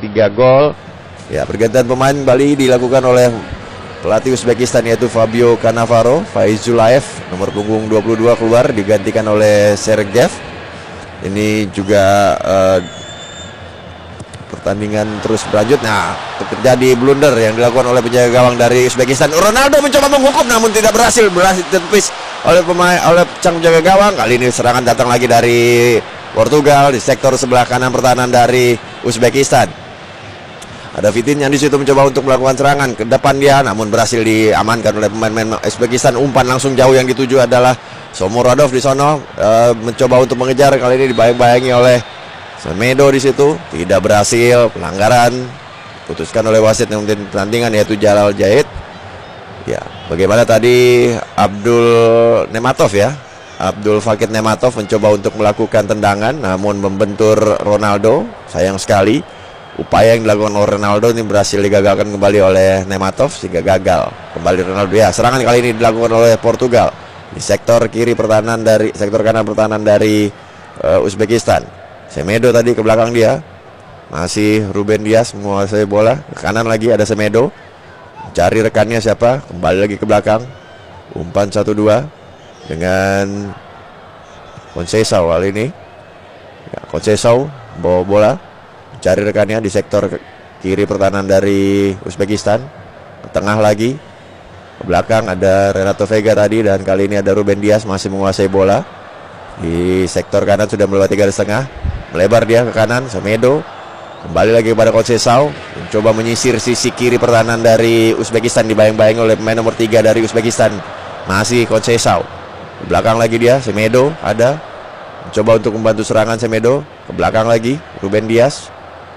3 gol. Ya, pergantian pemain kembali dilakukan oleh pelatih Uzbekistan yaitu Fabio Cannavaro. Faiz Zulaev nomor punggung 22 keluar digantikan oleh Sergeyev. Ini juga pertandingan terus berlanjut. Nah, terjadi blunder yang dilakukan oleh penjaga gawang dari Uzbekistan. Ronaldo mencoba menghukum namun tidak berhasil ditepis oleh sang penjaga gawang. Kali ini serangan datang lagi dari Portugal di sektor sebelah kanan pertahanan dari Uzbekistan. Ada Vitinha di situ mencoba untuk melakukan serangan ke depan dia, namun berhasil diamankan oleh pemain-pemain Uzbekistan. Umpan langsung jauh yang dituju adalah Shomurodov di sono, mencoba untuk mengejar, kali ini dibayang-bayangi oleh Semedo di situ, tidak berhasil, pelanggaran putuskan oleh wasit yang memimpin pertandingan yaitu Jalal Jahid. Ya, bagaimana tadi Abdul Fakir Nematov mencoba untuk melakukan tendangan namun membentur Ronaldo, sayang sekali. Upaya yang dilakukan oleh Ronaldo ini berhasil digagalkan kembali oleh Nematov sehingga gagal kembali Ronaldo. Ya, serangan kali ini dilakukan oleh Portugal di sektor kanan pertahanan dari Uzbekistan. Semedo tadi ke belakang dia, masih Ruben Dias menguasai bola. Ke kanan lagi ada Semedo, cari rekannya siapa, kembali lagi ke belakang. Umpan 1-2 dengan Conceição kali ini. Ya, Conceição bawa bola, cari rekannya di sektor kiri pertahanan dari Uzbekistan. Ke tengah lagi, ke belakang ada Renato Vega tadi, dan kali ini ada Ruben Dias masih menguasai bola. Di sektor kanan sudah melewati garis tengah, melebar dia ke kanan. Semedo kembali lagi kepada Conceição, mencoba menyisir sisi kiri pertahanan dari Uzbekistan, dibayang-bayangi oleh pemain nomor 3 dari Uzbekistan, masih Conceição. Ke belakang lagi dia, Semedo ada, mencoba untuk membantu serangan Semedo. Ke belakang lagi Ruben Dias.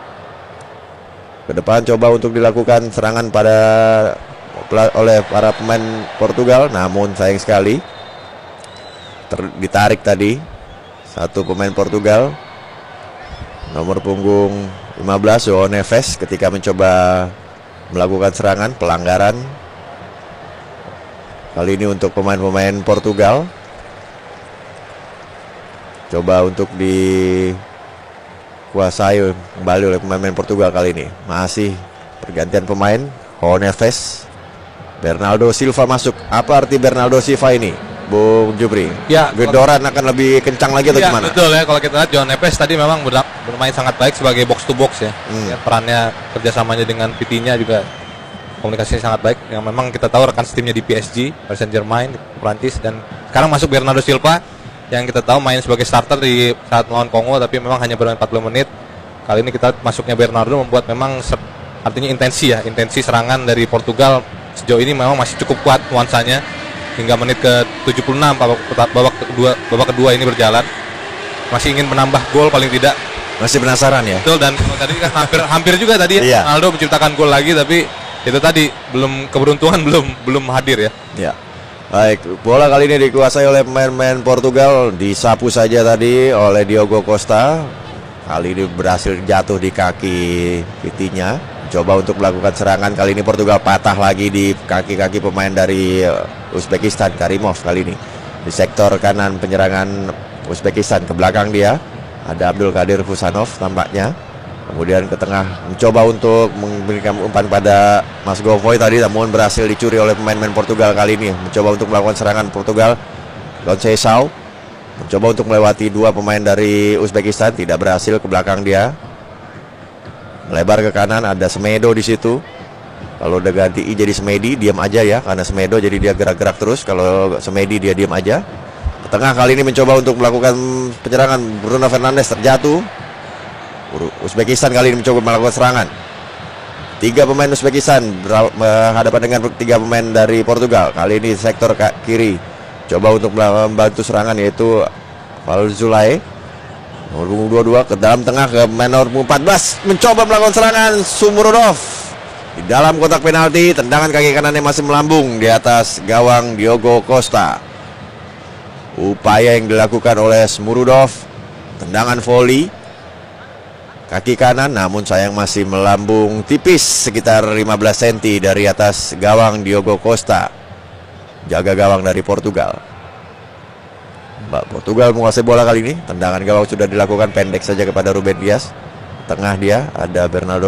Ke depan coba untuk dilakukan serangan oleh para pemain Portugal, namun sayang sekali ditarik tadi satu pemain Portugal nomor punggung 15 João Neves ketika mencoba melakukan serangan, pelanggaran kali ini untuk pemain-pemain Portugal. Coba untuk dikuasai kembali oleh pemain-pemain Portugal kali ini. Masih pergantian pemain. João Neves, Bernardo Silva masuk. Apa arti Bernardo Silva ini, Bung Jupri? Ya, Gedoran akan lebih kencang lagi atau gimana? Betul ya, kalau kita lihat João Neves tadi memang bermain sangat baik sebagai box to box ya. Ya, perannya, kerjasamanya dengan Vitinha juga komunikasinya sangat baik. Yang memang kita tahu rekan timnya di PSG, Paris Saint-Germain, Prancis, dan sekarang masuk Bernardo Silva yang kita tahu main sebagai starter di saat melawan Kongo, tapi memang hanya bermain 40 menit. Kali ini kita masuknya Bernardo membuat memang artinya intensi serangan dari Portugal sejauh ini memang masih cukup kuat nuansanya hingga menit ke 76 babak kedua ini berjalan. Masih ingin menambah gol paling tidak. Masih penasaran ya? Betul, dan tadi kan hampir juga tadi iya. Ronaldo menciptakan gol lagi, tapi itu tadi keberuntungan belum hadir ya. Ya. Baik, bola kali ini dikuasai oleh pemain-pemain Portugal, disapu saja tadi oleh Diogo Costa. Kali ini berhasil jatuh di kaki Vitinha. Coba untuk melakukan serangan, kali ini Portugal patah lagi di kaki-kaki pemain dari Uzbekistan. Karimov kali ini di sektor kanan penyerangan Uzbekistan. Ke belakang dia ada Abdul Qadir Husanov tampaknya. Kemudian ke tengah mencoba untuk memberikan umpan pada Mas Govoy tadi, namun berhasil dicuri oleh pemain-pemain Portugal kali ini. Mencoba untuk melakukan serangan Portugal. Conceição mencoba untuk melewati dua pemain dari Uzbekistan, tidak berhasil. Ke belakang dia, melebar ke kanan, ada Semedo di situ. Kalau udah ganti I jadi Semedi, diam aja ya, karena Semedo jadi dia gerak-gerak terus. Kalau Semedi dia diam aja. Ke tengah kali ini mencoba untuk melakukan penyerangan, Bruno Fernandes terjatuh. Uzbekistan kali ini mencoba melakukan serangan. 3 pemain Uzbekistan berhadapan dengan 3 pemain dari Portugal. Kali ini sektor kiri coba untuk membantu serangan yaitu Valzulai nomor punggung 22. Ke dalam tengah ke pemain nomor punggung 14 mencoba melakukan serangan. Shomurodov di dalam kotak penalti, tendangan kaki kanannya masih melambung di atas gawang Diogo Costa. Upaya yang dilakukan oleh Shomurodov, tendangan volley kaki kanan, namun sayang masih melambung tipis sekitar 15 cm dari atas gawang Diogo Costa, jaga gawang dari Portugal. Portugal menguasai bola kali ini. Tendangan gawang sudah dilakukan pendek saja kepada Ruben Dias. Tengah dia ada Bernardo